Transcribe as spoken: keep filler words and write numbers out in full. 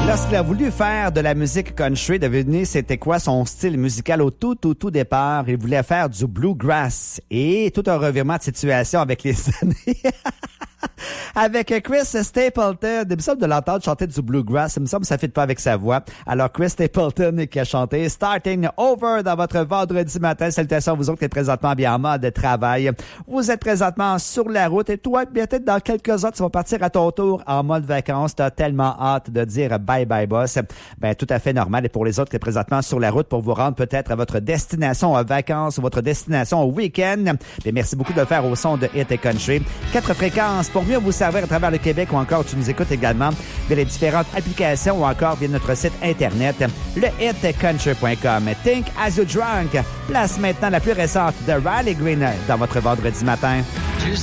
Lorsqu'il a voulu faire de la musique country, devinez c'était quoi son style musical au tout, tout, tout départ? Il voulait faire du bluegrass. Et tout un revirement de situation avec les années. Avec Chris Stapleton, il me semble de l'entendre chanter du bluegrass, il me semble que ça ne fit pas avec sa voix. Alors Chris Stapleton qui a chanté Starting Over dans votre vendredi matin. Salutations à vous autres qui êtes présentement bien en mode travail. Vous êtes présentement sur la route et toi, peut-être dans quelques heures, tu vas partir à ton tour en mode vacances. Tu as tellement hâte de dire bye bye boss. Ben tout à fait normal. Et pour les autres qui êtes présentement sur la route pour vous rendre peut-être à votre destination en vacances ou votre destination au week-end, bien, merci beaucoup de le faire au son de Hit et Country. Quatre fréquences pour mieux vous servir à travers le Québec ou encore tu nous écoutes également via les différentes applications ou encore via notre site internet le hit country point com. Think As You Drunk, place maintenant la plus récente de Riley Green dans votre vendredi matin.